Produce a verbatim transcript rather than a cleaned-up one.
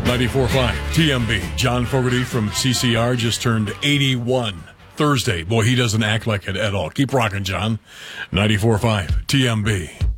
ninety-four point five T M B. John Fogerty from C C R just turned eighty-one Thursday. Boy, he doesn't act like it at all. Keep rocking, John. ninety-four point five T M B.